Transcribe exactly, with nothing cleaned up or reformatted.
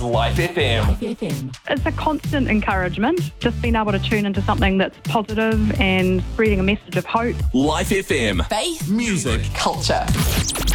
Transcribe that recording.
Life F M. Life F M. It's a constant encouragement, just being able to tune into something that's positive and spreading a message of hope. Life F M. Faith. Music. Culture.